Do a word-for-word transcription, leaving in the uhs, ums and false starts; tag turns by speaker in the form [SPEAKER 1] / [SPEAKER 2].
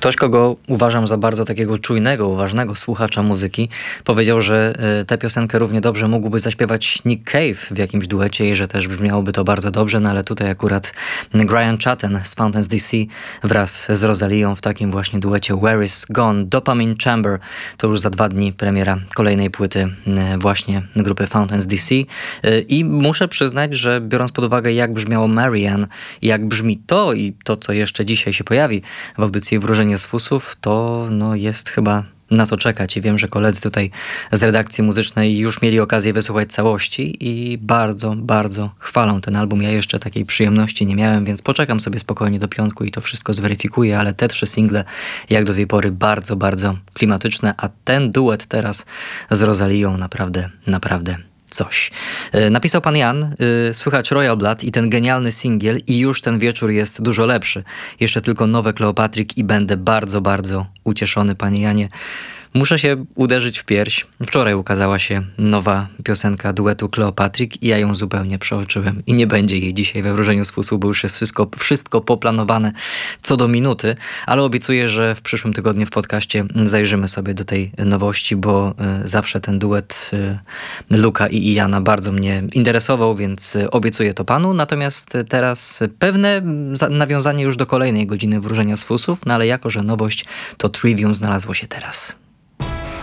[SPEAKER 1] Ktoś, kogo uważam za bardzo takiego czujnego, uważnego słuchacza muzyki, powiedział, że y, tę piosenkę równie dobrze mógłby zaśpiewać Nick Cave w jakimś duecie i że też brzmiałoby to bardzo dobrze, no ale tutaj akurat Brian Chatten z Fountains D C wraz z Rosalią w takim właśnie duecie Where is Gone, Dopamine Chamber, to już za dwa dni premiera kolejnej płyty y, właśnie grupy Fountains D C y, i muszę przyznać, że biorąc pod uwagę jak brzmiało Marianne, jak brzmi to i to, co jeszcze dzisiaj się pojawi w audycji Wróżenie z Fusów, to no, jest chyba na co czekać i wiem, że koledzy tutaj z redakcji muzycznej już mieli okazję wysłuchać całości i bardzo, bardzo chwalą ten album. Ja jeszcze takiej przyjemności nie miałem, więc poczekam sobie spokojnie do piątku i to wszystko zweryfikuję, ale te trzy single jak do tej pory bardzo, bardzo klimatyczne, a ten duet teraz z Rosalią naprawdę, naprawdę coś. Napisał pan Jan, słychać Royal Blood i ten genialny singiel i już ten wieczór jest dużo lepszy. Jeszcze tylko nowe Cleopatryk i będę bardzo, bardzo ucieszony, panie Janie. Muszę się uderzyć w pierś. Wczoraj ukazała się nowa piosenka duetu Cleopatryk i ja ją zupełnie przeoczyłem. I nie będzie jej dzisiaj we Wróżeniu z Fusów, bo już jest wszystko, wszystko poplanowane co do minuty. Ale obiecuję, że w przyszłym tygodniu w podcaście zajrzymy sobie do tej nowości, bo y, zawsze ten duet y, Luka i Jana bardzo mnie interesował, więc y, obiecuję to panu. Natomiast y, teraz pewne za- nawiązanie już do kolejnej godziny Wróżenia z Fusów, no ale jako, że nowość, to Trivium znalazło się teraz.